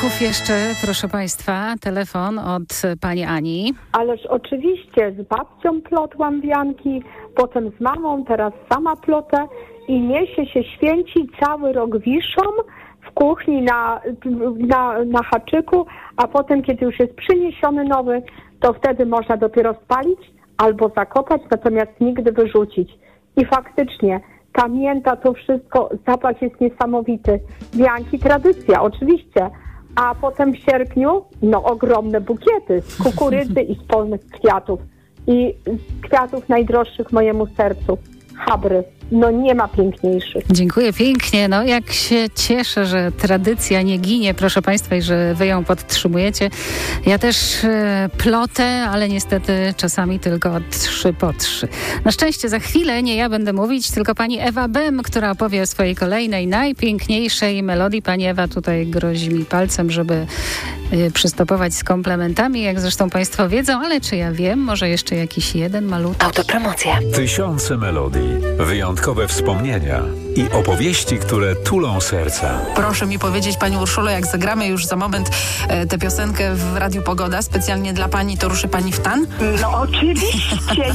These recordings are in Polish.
wianków jeszcze, proszę Państwa, telefon od pani Ani. Ależ oczywiście, z babcią plotłam wianki, potem z mamą, teraz sama plotę i niesie się święci, cały rok wiszą w kuchni na haczyku, a potem, kiedy już jest przyniesiony nowy, to wtedy można dopiero spalić albo zakopać, natomiast nigdy wyrzucić. I faktycznie ta mięta, to wszystko, zapach jest niesamowity. Wianki, tradycja, oczywiście. A potem w sierpniu, ogromne bukiety z kukurydzy i z polnych kwiatów. I z kwiatów najdroższych mojemu sercu. Habry. Nie ma piękniejszych. Dziękuję pięknie. Jak się cieszę, że tradycja nie ginie, proszę Państwa, i że Wy ją podtrzymujecie. Ja też plotę, ale niestety czasami tylko 3 po 3. Na szczęście za chwilę nie ja będę mówić, tylko pani Ewa Bem, która opowie o swojej kolejnej, najpiękniejszej melodii. Pani Ewa tutaj grozi mi palcem, żeby przystopować z komplementami, jak zresztą Państwo wiedzą, ale czy ja wiem, może jeszcze jakiś jeden malutki. Autopromocja. Tysiące melodii, wyjątkowe wspomnienia i opowieści, które tulą serca. Proszę mi powiedzieć, pani Urszulo, jak zagramy już za moment tę piosenkę w Radiu Pogoda, specjalnie dla pani, to ruszy pani w tan? Oczywiście.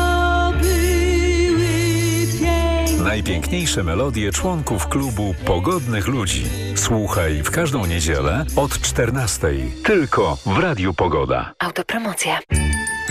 Najpiękniejsze melodie członków klubu Pogodnych Ludzi. Słuchaj w każdą niedzielę od 14:00. Tylko w Radiu Pogoda. Autopromocja.